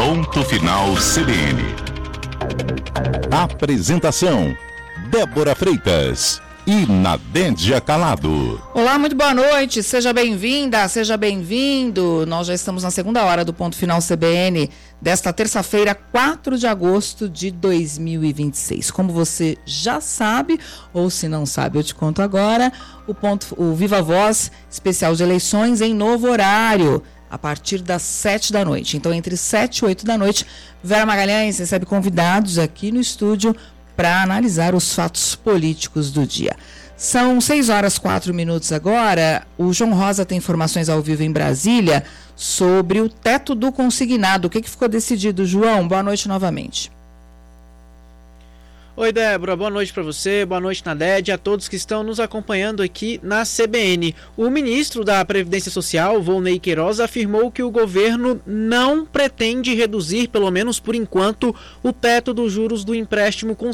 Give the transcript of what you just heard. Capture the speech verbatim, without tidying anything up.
Ponto Final C B N. Apresentação: Débora Freitas e Nadédia Calado. Olá, muito boa noite, seja bem-vinda, seja bem-vindo. Nós já estamos na segunda hora do Ponto Final C B N desta terça-feira, quatro de agosto de dois mil e vinte e seis. Como você já sabe, ou se não sabe, eu te conto agora, o, ponto, o Viva Voz especial de eleições em novo horário, a partir das sete da noite. Então, entre sete e oito da noite, Vera Magalhães recebe convidados aqui no estúdio para analisar os fatos políticos do dia. São seis horas, quatro minutos agora. O João Rosa tem informações ao vivo em Brasília sobre o teto do consignado. O que, que ficou decidido, João? Boa noite novamente. Oi, Débora, boa noite para você, boa noite, Nadédia, a todos que estão nos acompanhando aqui na C B N. O ministro da Previdência Social, Volney Queiroz, afirmou que o governo não pretende reduzir, pelo menos por enquanto, o teto dos juros do empréstimo